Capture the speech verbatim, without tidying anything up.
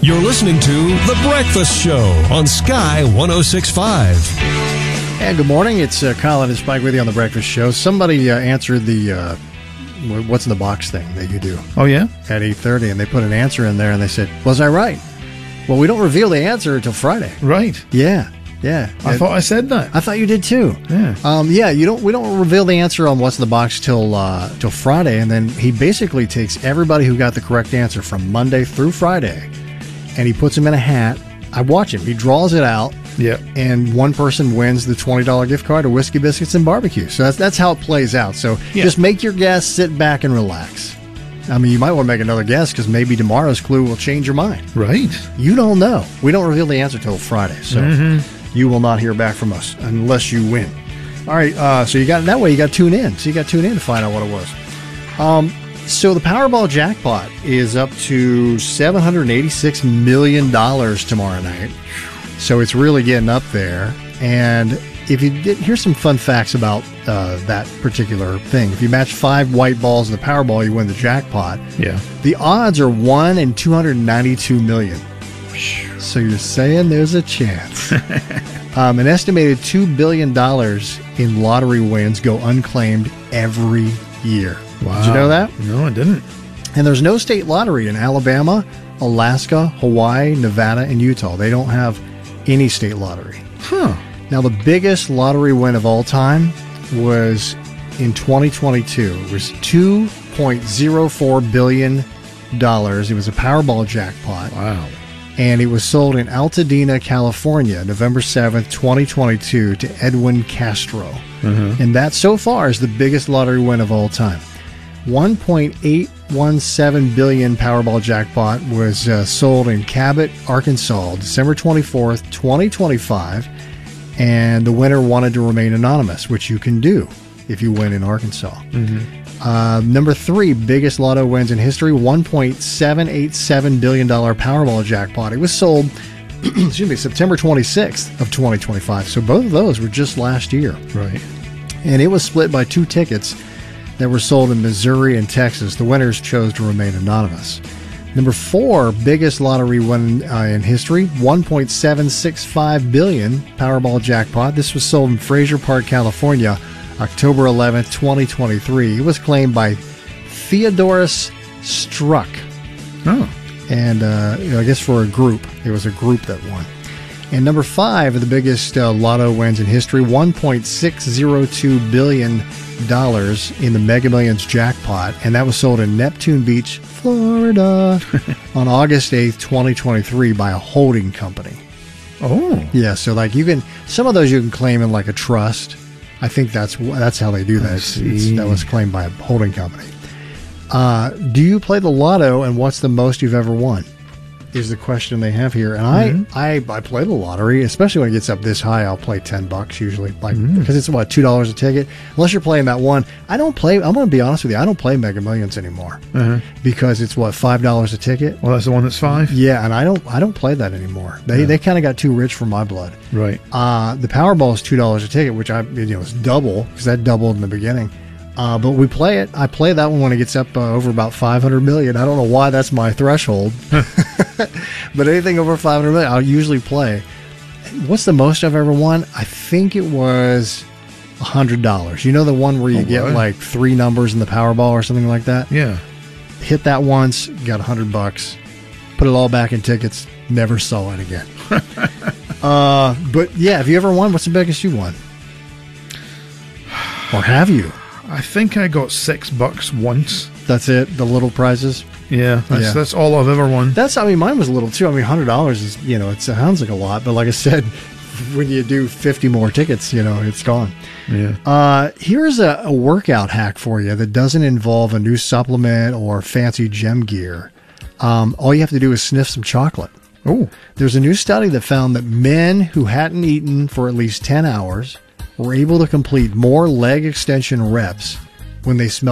You're listening to The Breakfast Show on Sky one oh six point five. And good morning. It's uh, Colin and Spike with you on The Breakfast Show. Somebody uh, answered the uh, what's in the box thing that you do. Oh, yeah? At eight thirty, and they put an answer in there, and they said, was I right? Well, we don't reveal the answer until Friday. Right. Yeah, yeah. I it, thought I said that. I thought you did too. Yeah. Um, yeah, you don't. We don't reveal the answer on what's in the box till uh, till Friday, and then he basically takes everybody who got the correct answer from Monday through Friday, and he puts them in a hat. I watch him. He draws it out. Yeah. And one person wins the twenty dollars gift card to Whiskey Biscuits and Barbecue. So that's that's how it plays out. So yeah. just make your guess, sit back, and relax. I mean, you might want to make another guess because maybe tomorrow's clue will change your mind. Right. You don't know. We don't reveal the answer till Friday. So mm-hmm. you will not hear back from us unless you win. All right. Uh, so you got that way. You got to tune in. So you got to tune in to find out what it was. Um. So the Powerball jackpot is up to seven hundred eighty-six million dollars tomorrow night. So it's really getting up there. And if you did, here's some fun facts about uh, that particular thing. If you match five white balls in the Powerball, you win the jackpot. Yeah. The odds are one in two hundred ninety-two million. So you're saying there's a chance. um, an estimated two billion dollars in lottery wins go unclaimed every year. Wow. Did you know that? No, I didn't. And there's no state lottery in Alabama, Alaska, Hawaii, Nevada, and Utah. They don't have any state lottery. Huh. Now, the biggest lottery win of all time was in twenty twenty-two. It was two point oh four billion dollars. It was a Powerball jackpot. Wow. And it was sold in Altadena, California, November seventh, twenty twenty-two, to Edwin Castro. Mm-hmm. And that, so far, is the biggest lottery win of all time. one point eight one seven billion dollars Powerball jackpot was uh, sold in Cabot, Arkansas, December twenty-fourth, twenty twenty-five, and the winner wanted to remain anonymous, which you can do if you win in Arkansas. Mm-hmm. Uh, number three biggest lotto wins in history, one point seven eight seven billion dollars Powerball jackpot. It was sold, excuse me, September twenty-sixth of twenty twenty-five. So both of those were just last year. Right. And it was split by two tickets that were sold in Missouri and Texas. The winners chose to remain anonymous. Number four biggest lottery win uh, in history, one point seven six five billion dollars Powerball jackpot. This was sold in Fraser Park, California, October eleventh, twenty twenty-three. It was claimed by Theodorus Struck. Oh. And uh, you know, I guess for a group. It was a group that won. And number five of the biggest uh, lotto wins in history, one point six zero two billion dollars in the Mega Millions jackpot. And that was sold in Neptune Beach, Florida, on August eighth, twenty twenty-three by a holding company. Oh. Yeah, so like you can, some of those you can claim in like a trust. I think that's that's how they do that. It's, it's, that was claimed by a holding company. Uh, do you play the lotto, and what's the most you've ever won? Is the question they have here. And mm-hmm. I, I I play the lottery, especially when it gets up this high. I'll play ten bucks usually, like mm-hmm. because it's what two dollars a ticket. Unless you're playing that one, I don't play. I'm going to be honest with you. I don't play Mega Millions anymore uh-huh. because it's what five dollars a ticket. Well, that's the one that's five. Yeah, and I don't I don't play that anymore. They yeah. they kind of got too rich for my blood. Right. Uh, the Powerball is two dollars a ticket, which I you know is double because that doubled in the beginning. Uh, but we play it. I play that one when it gets up uh, over about five hundred million. I don't know why that's my threshold, but anything over five hundred million, I'll usually play. What's the most I've ever won? I think it was one hundred dollars. You know the one where you oh, get what? like three numbers in the Powerball or something like that? Yeah. Hit that once, got one hundred bucks, put it all back in tickets, never saw it again. uh, but yeah, have you ever won? What's the biggest you won? Or have you? I think I got six bucks once. That's it? The little prizes? Yeah, that's, yeah. that's all I've ever won. That's, I mean, mine was a little too. I mean, one hundred dollars is, you know, it sounds like a lot, but like I said, when you do fifty more tickets, you know, it's gone. Yeah. Uh, here's a, a workout hack for you that doesn't involve a new supplement or fancy gym gear. Um, all you have to do is sniff some chocolate. Oh. There's a new study that found that men who hadn't eaten for at least ten hours were able to complete more leg extension reps when they smelled